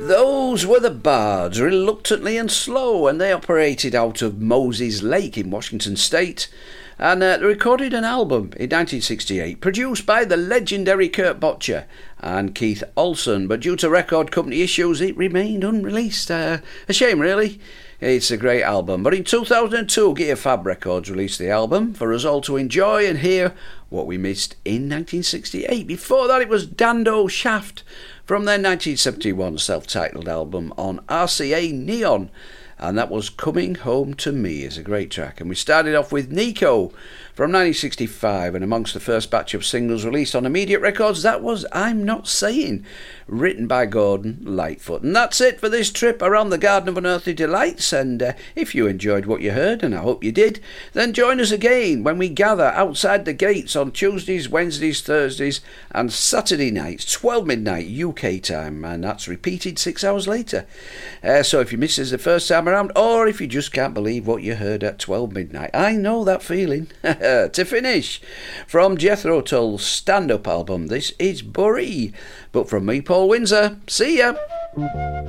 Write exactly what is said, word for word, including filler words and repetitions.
Those were the Bards, Reluctantly and Slow, and they operated out of Moses Lake in Washington State. And uh, they recorded an album in nineteen sixty-eight, produced by the legendary Kurt Botcher and Keith Olsen, but due to record company issues, it remained unreleased. Uh, a shame, really. It's a great album. But in two thousand two, Gear Fab Records released the album for us all to enjoy and hear what we missed in nineteen sixty-eight. Before that, it was Dando Shaft from their nineteen seventy-one self-titled album on R C A Neon. And that was Coming Home to Me, is a great track. And we started off with Nico from nineteen sixty-five, and amongst the first batch of singles released on Immediate Records, that was I'm Not Saying, written by Gordon Lightfoot. And that's it for this trip around the Garden of Unearthly Delights. And uh, if you enjoyed what you heard, and I hope you did, then join us again when we gather outside the gates on Tuesdays, Wednesdays, Thursdays and Saturday nights, twelve midnight U K time, and that's repeated six hours later. Uh, so if you missed us the first time around, or if you just can't believe what you heard at twelve midnight, I know that feeling. To finish, from Jethro Tull's stand-up album, this is Burry. But from me, Paul Windsor, see ya!